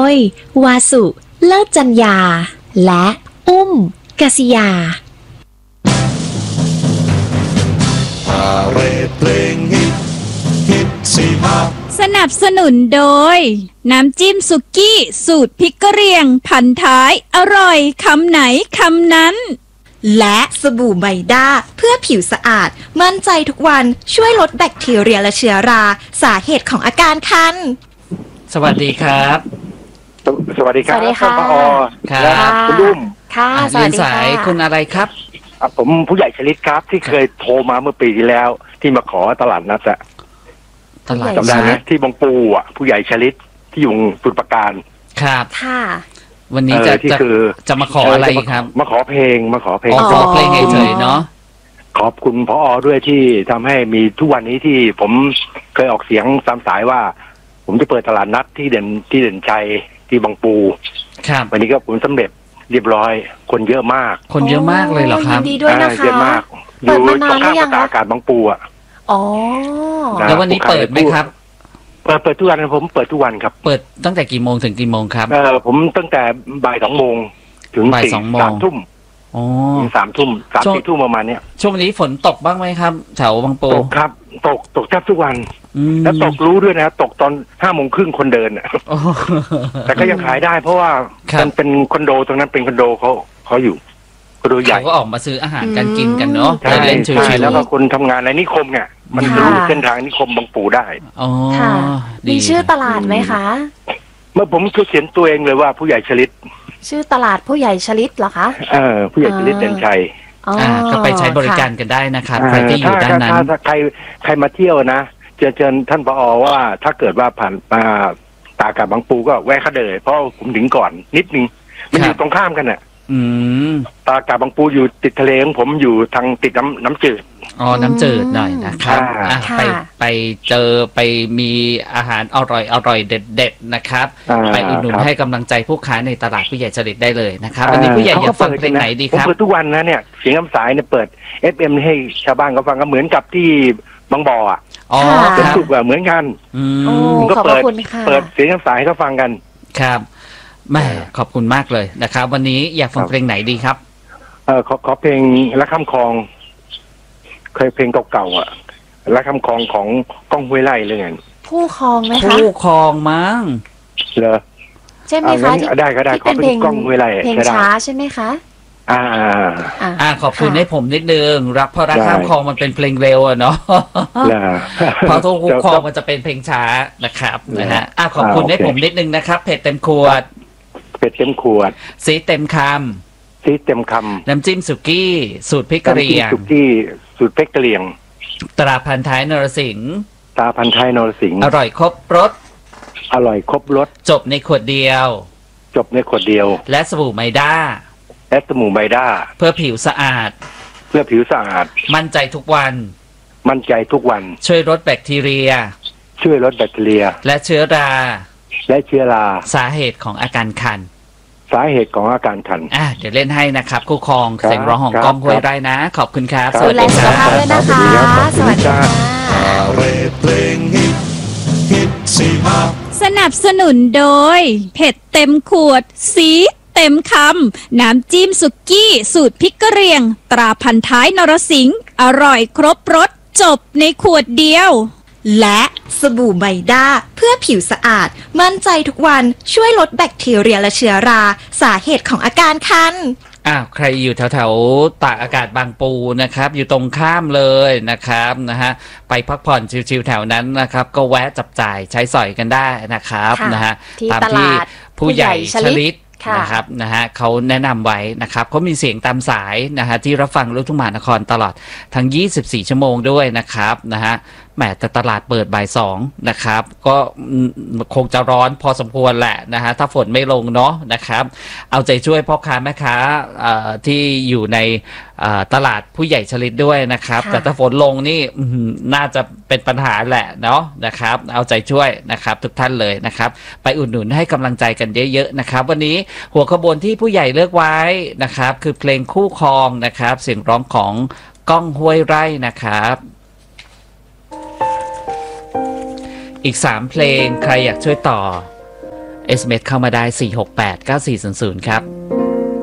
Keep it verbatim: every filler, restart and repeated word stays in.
ย วาสุ เลิศจัญญา และอุ้มกษิยาพาเรดเพลงฮิตฮิตสิฮับสนับสนุนโดยน้ำจิ้มสุกี้สูตรพริกกะเหรี่ยงพันท้ายอร่อยคำไหนคำนั้นและสบู่ไบด้าเพื่อผิวสะอาดมั่นใจทุกวันช่วยลดแบคทีเรียและเชื้อราสาเหตุของอาการคันสวัสดีครับสวัสดีครับสวัสดีค่ะป้าอและคุณลุงค่ะสวัสดีค่ะสายคุณอะไรครับผมผู้ใหญ่ชลิดครับที่เคยโทรมาเมื่อปีที่แล้วที่มาขอตลาดนัดอะตลาดจำได้ไหมที่บางปูอ่ะผู้ใหญ่ชลิดที่อยู่สุดประการครับค่ะวันนี้จะจะจะมาขออะไรครับมาขอเพลงมาขอเพลงขอเพลงเฉยๆเนาะขอบคุณพอด้วยที่ทำให้มีทุกวันนี้ที่ผมเคยออกเสียงตามสายว่าผมจะเปิดตลาดนัดที่เด่นที่เด่นชัยที่บางปูครับวันนี้ก็ผลสำเร็จเรียบร้อยคนเยอะมากคนเยอะมากเลยเหรอครับดีด้วยนะคะเยอะมากอยู่ตรงข้ามตลาดอากาศบางปูอ่ะอ๋อแล้ววันนี้เปิดไหมครับเปิดเปิดทุกวันผมเปิดทุกวันครับเปิดตั้งแต่กี่โมงถึงกี่โมงครับเออผมตั้งแต่บ่ายสองโมงถึงบ่ายสองโมงสามทุ่มอ๋อสามทุ่มสามสี่ทุ่มประมาณเนี้ยช่วงนี้ฝนตกบ้างไหมครับแถวบางปูตกครับตกตกแทบทุกวันแล้วตกรู้ด้วยนะตกตอนห้าโมงครึ่งคนเดินอ่ะแต่ก็ยังขายได้เพราะว่ามันเป็นคอนโดตรงนั้นเป็นคอนโดเขาเขาอยู่คอนโดใหญ่เขาก็ออกมาซื้ออาหารกันกินกันเนาะเล่นชิวๆแล้วก็คนทำงานในนิคมเนี่ยมันรู้เส้นทางนิคมบางปูได้อ๋อมีชื่อตลาดไหมคะเมื่อผมเขียนตัวเองเลยว่าผู้ใหญ่ชลิดชื่อตลาดผู้ใหญ่ชลิดเหรอคะเออผู้ใหญ่ชลิดเด่นชัยก็ไปใช้บริการกันได้นะครับใครที่อยู่ด้านนั้นถ้าใครใครมาเที่ยวนะเชิญท่านผอ.ว่าถ้าเกิดว่าผ่านมาตากาบบางปูก็แวะเขาเลยเพราะผมถึงก่อนนิดนึงมันอยู่ตรงข้ามกันน่ะตากาบบางปูอยู่ติดทะเลของผมอยู่ทางติดน้ำน้ำจืดอ๋อน้ำจืดหน่อยนะครับไปไปเจอไปมีอาหารอร่อยอร่อยเด็ดๆนะครับไปอุดหนุนให้กำลังใจผู้ค้าในตลาดผู้ใหญ่ชลิดได้เลยนะครับวันนี้ผู้ใหญ่อยากฟังเพลงไหนดีครับผมเปิดทุกวันนะเนี่ยเสียงคำสายเนี่ยเปิด เอฟ เอ็ม ให้ชาวบ้านเขาฟังก็เหมือนกับที่บางบ่ออ่ะอ๋อเป็นสุกอ่ะเหมือนกันผมก็เปิดเปิดเสียงคำสายให้เขาฟังกันครับแม่ขอบคุณมากเลยนะครับวันนี้อยากฟังเพลงไหนดีครับเออขอขอเพลงละคำคลองเคยเพลงเก่าๆอ่ะละคำคลองของก้องห้วยไร่เลยไงผู้คลองไหมคะผู้คลองมั้งเหรอใช่ไหมคะได้ก็ได้ขอเพลงก้องห้วยไร่เพลงช้าใช่ไหมคะอ่าอ่าขอบคุณให้ผมนิดนึงรักเพราะรักข้ามคลองมันเป็นเพลงเร็วอะเนาะพอทุกคลองมันจะเป็นเพลงช้านะครับนะฮะอ่าขอบคุณให้ผมนิดนึงนะครับเผ็ดเต็มขวดเผ็ดเต็มขวดซีเต็มคำซีเต็มคำน้ำจิ้มสุกี้สูตรพริกกะเหรี่ยงสุกี้สูตรพริกกะเหรี่ยงตราพันท้ายนรสิงห์ตราพันท้ายนรสิงห์อร่อยครบรสอร่อยครบรสจบในขวดเดียวจบในขวดเดียวและสบู่ไมด้าและสบู่ไบด้าเพื่อผิวสะอาดเพื่อผิวสะอาดมั่นใจทุกวันมั่นใจทุกวันช่วยลดแบคทีเรียช่วยลดแบคทีเรียและเชื้อราและเชื้อราสาเหตุของอาการคันสาเหตุของอาการคันอ่ะเดี๋ยวเล่นให้นะครับคู่ครองเสียงร้องของก้องห้วยไร่นะขอบคุณครับสวัสดีครับสวัสดีนะคะสวัสดีค่ะเพลงฮิตฮิตสิฮับสนับสนุนโดยเผ็ดเต็มขวดสีเต็มคำน้ำจิ้มสุกี้สูตรพริกกะเหรี่ยงตราพันท้ายนรสิงห์อร่อยครบรสจบในขวดเดียวและสบู่ไบด้าเพื่อผิวสะอาดมั่นใจทุกวันช่วยลดแบคทีเรียและเชื้อราสาเหตุของอาการคันอ้าวใครอยู่แถวๆตากอากาศบางปูนะครับอยู่ตรงข้ามเลยนะครับนะฮะไปพักผ่อนชิวๆแถวนั้นนะครับก็แวะจับจ่ายใช้สอยกันได้นะครับนะฮะตามที่ผู้ใหญ่ชลิดนะครับนะฮะเขาแนะนำไว้นะครับเขามีเสียงตามสายนะฮะที่รับฟังลูกทุ่งมหานครตลอดทั้งยี่สิบสี่ชั่วโมงด้วยนะครับนะฮะแหมแต่ตลาดเปิดบ่ายสองนะครับก็คงจะร้อนพอสมควรแหละนะฮะถ้าฝนไม่ลงเนาะนะครับเอาใจช่วยพ่อค้าแม่ค้าที่อยู่ในตลาดผู้ใหญ่ชลิดด้วยนะครับแต่ถ้าฝนลงนี่น่าจะเป็นปัญหาแหละเนาะนะครับเอาใจช่วยนะครับทุกท่านเลยนะครับไปอุดหนุนให้กำลังใจกันเยอะๆนะครับวันนี้หัวขบวนที่ผู้ใหญ่เลือกไว้นะครับคือเพลงคู่ครองนะครับเสียงร้องของก้องห้วยไร่นะครับอีกสามเพลงใครอยากช่วยต่อเอส เอ็ม เอส เข้ามาได้ สี่ หก แปด เก้า สี่ ศูนย์ ศูนย์ ครับ